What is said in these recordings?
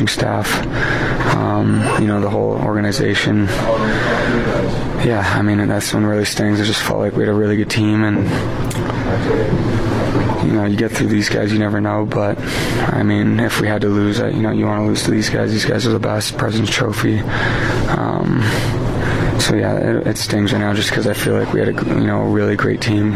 coaching staff, the whole organization. Yeah, I mean, that's when it really stings. It just felt like we had a really good team, and you get through these guys, you never know. But I mean, if we had to lose, you want to lose to these guys. These guys are the best. President's Trophy. So yeah, it stings right now just because I feel like we had a really great team.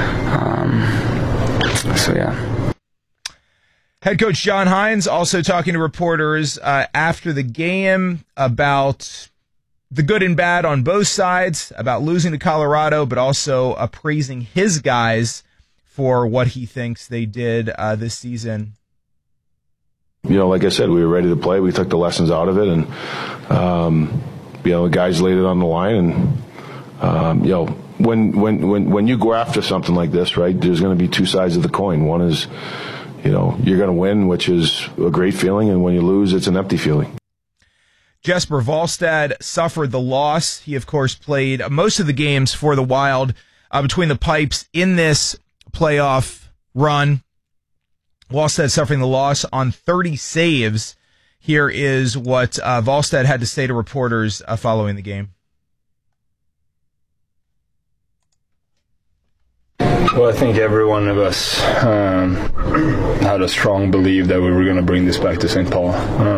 So yeah. Head coach John Hynes also talking to reporters after the game about the good and bad on both sides, about losing to Colorado, but also praising his guys for what he thinks they did this season. Like I said, we were ready to play. We took the lessons out of it, and the guys laid it on the line. And when you go after something like this, right, there's going to be two sides of the coin. One is, you're going to win, which is a great feeling, and when you lose, it's an empty feeling. Jesper Wallstedt suffered the loss. He, of course, played most of the games for the Wild between the pipes in this playoff run. Wallstedt suffering the loss on 30 saves. Here is what Wallstedt had to say to reporters following the game. Well, I think every one of us had a strong belief that we were going to bring this back to St. Paul.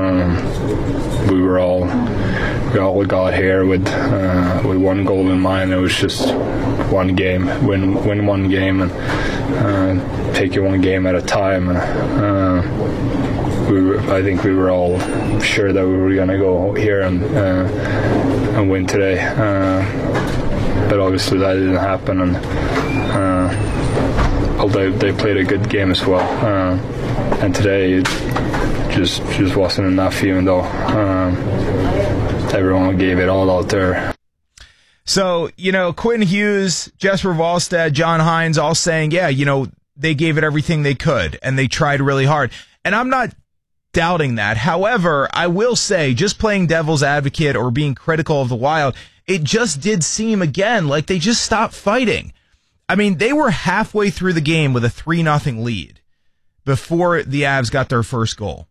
We all got here with one goal in mind. It was just one game, win one game, and take it one game at a time. I think we were all sure that we were going to go here and win today, but obviously that didn't happen. And although they played a good game as well, and today it just wasn't enough, even though everyone gave it all out there. So, Quinn Hughes, Jesper Wallstedt, John Hynes all saying, they gave it everything they could, and they tried really hard. And I'm not doubting that. However, I will say, just playing devil's advocate or being critical of the Wild, it just did seem, again, like they just stopped fighting. I mean, they were halfway through the game with a 3-0 lead before the Avs got their first goal.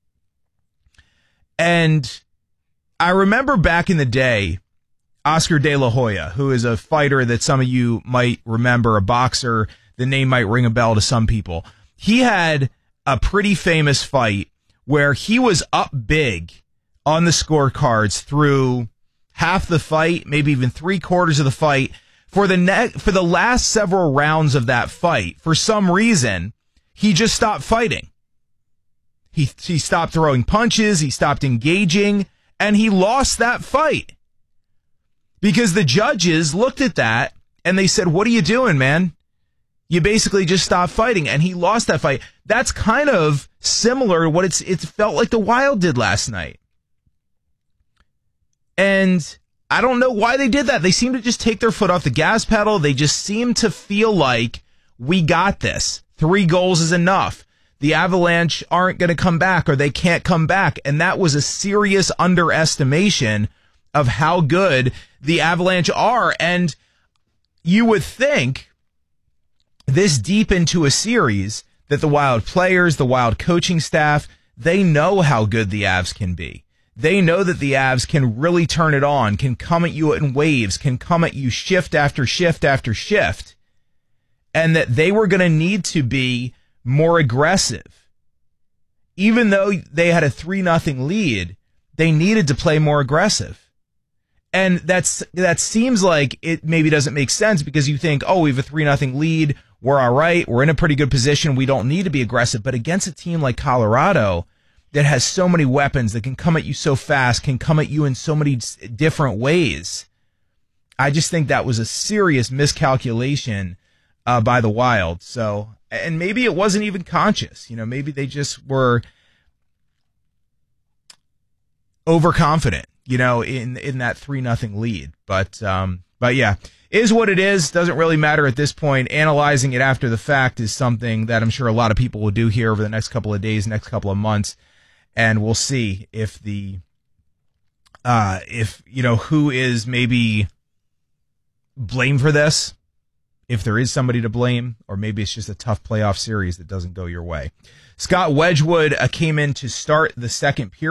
And I remember back in the day, Oscar De La Hoya, who is a fighter that some of you might remember, a boxer, the name might ring a bell to some people. He had a pretty famous fight where he was up big on the scorecards through half the fight, maybe even 3/4 of the fight. For the last several rounds of that fight, for some reason, he just stopped fighting. He stopped throwing punches, he stopped engaging, and he lost that fight. Because the judges looked at that and they said, "What are you doing, man? You basically just stopped fighting," and he lost that fight. That's kind of similar to what it felt like the Wild did last night. And I don't know why they did that. They seem to just take their foot off the gas pedal. They just seem to feel like, we got this. 3 goals is enough. The Avalanche aren't going to come back, or they can't come back. And that was a serious underestimation of how good the Avalanche are. And you would think this deep into a series that the Wild players, the Wild coaching staff, they know how good the Avs can be. They know that the Avs can really turn it on, can come at you in waves, can come at you shift after shift after shift, and that they were going to need to be more aggressive. Even though they had a 3-0 lead, they needed to play more aggressive. And that seems like it maybe doesn't make sense, because you think, we have a 3-0 lead, we're all right, we're in a pretty good position, we don't need to be aggressive. But against a team like Colorado that has so many weapons, that can come at you so fast, can come at you in so many different ways, I just think that was a serious miscalculation by the Wild. So, and maybe it wasn't even conscious. Maybe they just were overconfident, in that 3-0 lead. But yeah, is what it is. Doesn't really matter at this point. Analyzing it after the fact is something that I'm sure a lot of people will do here over the next couple of days, next couple of months. And we'll see if who is maybe blamed for this, if there is somebody to blame, or maybe it's just a tough playoff series that doesn't go your way. Scott Wedgwood came in to start the second period.